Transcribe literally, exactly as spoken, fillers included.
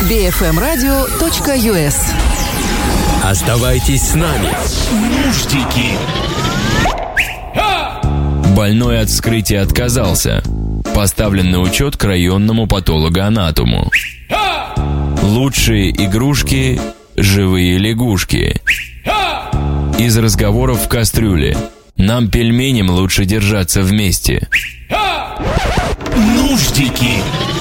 би эф эм радио точка ю эс. Оставайтесь с нами. Нуждики. Больной от вскрытия отказался. Поставлен на учет к районному патологоанатому. Лучшие игрушки – живые лягушки. Из разговоров в кастрюле. Нам, пельменям, лучше держаться вместе. Нуждики.